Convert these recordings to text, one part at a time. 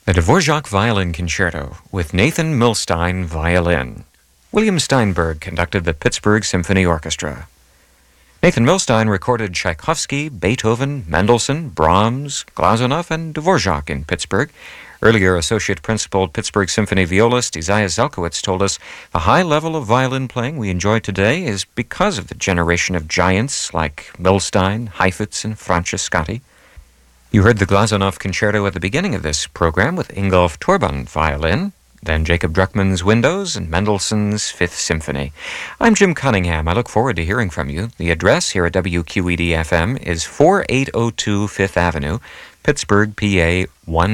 The Dvorak Violin Concerto with Nathan Milstein violin. William Steinberg conducted the Pittsburgh Symphony Orchestra. Nathan Milstein recorded Tchaikovsky, Beethoven, Mendelssohn, Brahms, Glazunov, and Dvorak in Pittsburgh. Earlier Associate Principal Pittsburgh Symphony violist Isaiah Zelkowitz told us the high level of violin playing we enjoy today is because of the generation of giants like Milstein, Heifetz, and Francescatti. You heard the Glazunov Concerto at the beginning of this program with Ingolf Torban violin, then Jacob Druckmann's Windows and Mendelssohn's Fifth Symphony. I'm Jim Cunningham. I look forward to hearing from you. The address here at WQED-FM is 4802 Fifth Avenue, Pittsburgh, PA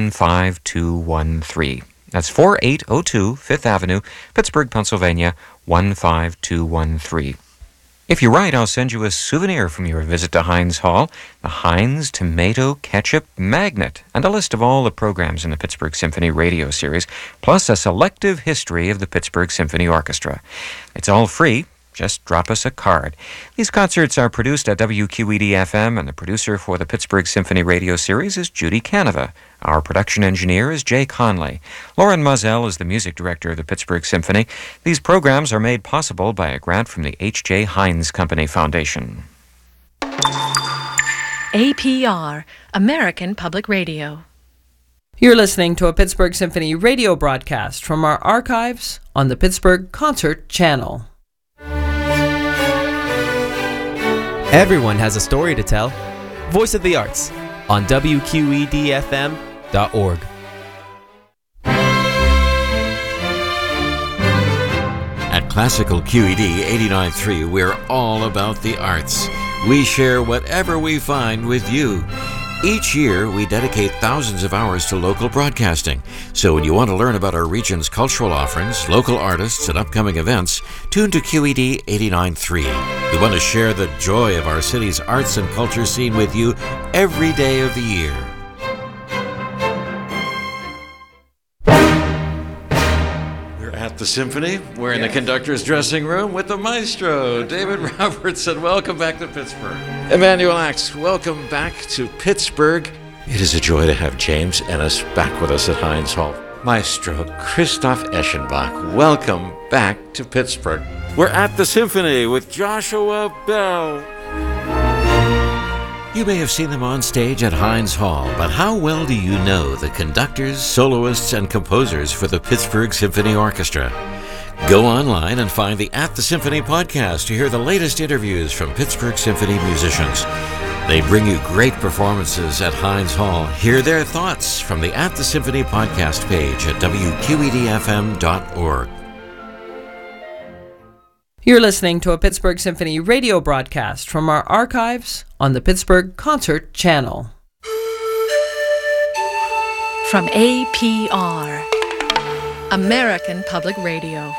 15213. That's 4802 Fifth Avenue, Pittsburgh, Pennsylvania 15213. If you write, I'll send you a souvenir from your visit to Heinz Hall, the Heinz Tomato Ketchup Magnet, and a list of all the programs in the Pittsburgh Symphony radio series, plus a selective history of the Pittsburgh Symphony Orchestra. It's all free. Just drop us a card. These concerts are produced at WQED-FM, and the producer for the Pittsburgh Symphony radio series is Judy Canova. Our production engineer is Jay Conley. Lauren Mozell is the music director of the Pittsburgh Symphony. These programs are made possible by a grant from the H.J. Heinz Company Foundation. APR, American Public Radio. You're listening to a Pittsburgh Symphony radio broadcast from our archives on the Pittsburgh Concert Channel. Everyone has a story to tell. Voice of the Arts on WQEDFM.org. At Classical QED 89.3, we're all about the arts. We share whatever we find with you. Each year, we dedicate thousands of hours to local broadcasting. So when you want to learn about our region's cultural offerings, local artists, and upcoming events, tune to QED 89.3. We want to share the joy of our city's arts and culture scene with you every day of the year. We're at the Symphony. We're in the conductor's dressing room with the maestro, David Robertson. Welcome back to Pittsburgh. Emmanuel Axe, welcome back to Pittsburgh. It is a joy to have James Ennis back with us at Heinz Hall. Maestro Christoph Eschenbach, welcome back to Pittsburgh. We're at the Symphony with Joshua Bell. You may have seen them on stage at Heinz Hall, but how well do you know the conductors, soloists, and composers for the Pittsburgh Symphony Orchestra? Go online and find the At the Symphony podcast to hear the latest interviews from Pittsburgh Symphony musicians. They bring you great performances at Heinz Hall. Hear their thoughts from the At the Symphony podcast page at WQEDFM.org. You're listening to a Pittsburgh Symphony radio broadcast from our archives on the Pittsburgh Concert Channel. From APR, American Public Radio.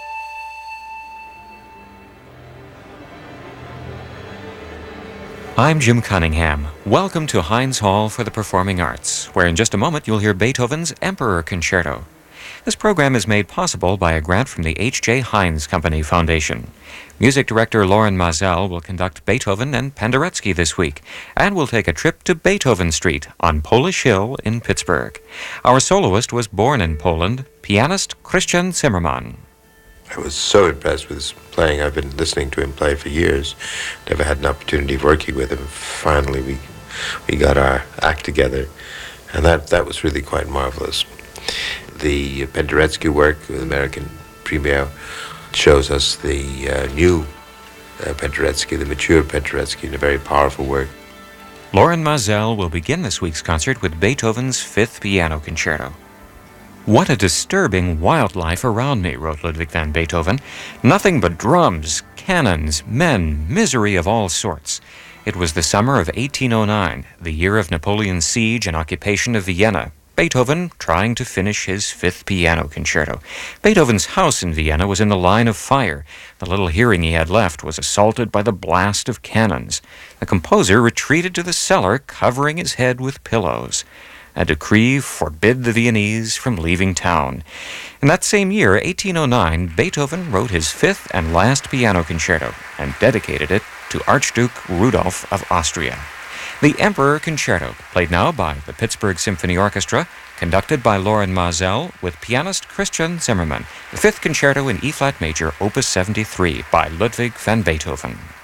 I'm Jim Cunningham. Welcome to Heinz Hall for the Performing Arts, where in just a moment you'll hear Beethoven's Emperor Concerto. This program is made possible by a grant from the H.J. Heinz Company Foundation. Music director Lauren Mozell will conduct Beethoven and Penderecki this week, and will take a trip to Beethoven Street on Polish Hill in Pittsburgh. Our soloist was born in Poland, pianist Christian Zimmermann. I was so impressed with his playing. I've been listening to him play for years. Never had an opportunity of working with him. Finally, we got our act together, and that was really quite marvelous. The Penderecki work with American premiere shows us the new Penderecki, the mature Penderecki, in a very powerful work. Lauren Mozell will begin this week's concert with Beethoven's Fifth Piano Concerto. "What a disturbing wildlife around me," wrote Ludwig van Beethoven. "Nothing but drums, cannons, men, misery of all sorts." It was the summer of 1809, the year of Napoleon's siege and occupation of Vienna. Beethoven trying to finish his Fifth Piano Concerto. Beethoven's house in Vienna was in the line of fire. The little hearing he had left was assaulted by the blast of cannons. The composer retreated to the cellar, covering his head with pillows. A decree forbid the Viennese from leaving town. In that same year, 1809, Beethoven wrote his fifth and last piano concerto and dedicated it to Archduke Rudolph of Austria. The Emperor Concerto, played now by the Pittsburgh Symphony Orchestra, conducted by Lauren Mazel with pianist Christian Zimmermann, the Fifth Concerto in E-flat major, Opus 73 by Ludwig van Beethoven.